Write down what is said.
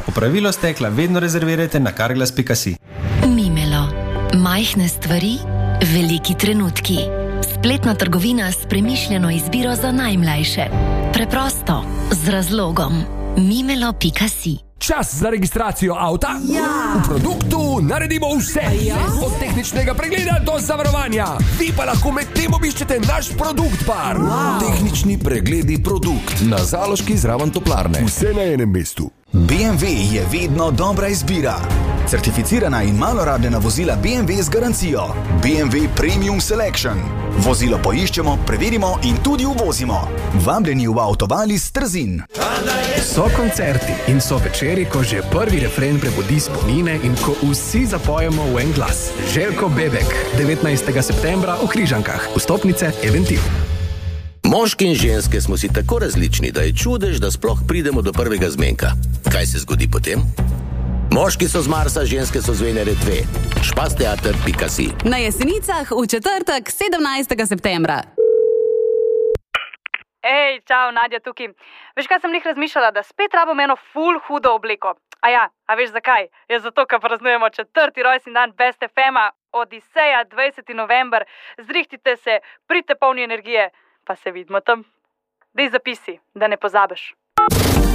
Popravilo stekla vedno rezervirajte na carglass.si. Mimelo. Majhne stvari, veliki trenutki. Spletna trgovina s premišljeno izbiro za najmlajše. Preprosto, z razlogom. Mimelo.si. Čas za registracijo avta? Ja. V Produktu naredimo vse. Od tehničnega pregleda do zavarovanja. Vi pa lahko med tem obiščete naš Produkt bar. Tehnični pregledi Produkt na Zaloški zraven toplarne. Vse na enem mestu. BMW je vedno dobra izbira. Certificirana in malo rabljena vozila BMW z garancijo. BMW Premium Selection. Vozilo poiščemo, preverimo in tudi uvozimo. Vabljeni v Avtovalis Trzin. So koncerti in so večeri, ko že prvi refren prebudi spomine in ko vsi zapojemo v en glas. Željko Bebek, 19. septembra v Križankah. Vstopnice Eventiv. Moški in ženske smo si tako različni, da je čudež, da sploh pridemo do prvega zmenka. Kaj se zgodi potem? Moški so z Marsa, ženske so z Venere 2. Špasteater.si. Na Jesenicah v četrtek, 17. septembra. Ej, čau, Nadja tukaj. Veš, kaj sem njih razmišljala, da spet rabim eno ful hudo obleko. A veš zakaj? Je zato, ker praznujemo 4. rojstni dan Best FM-a, Odiseja, 20. november. Zrihtite se, pridite polni energije, pa se vidimo tam. Dej zapisi, da ne pozabiš.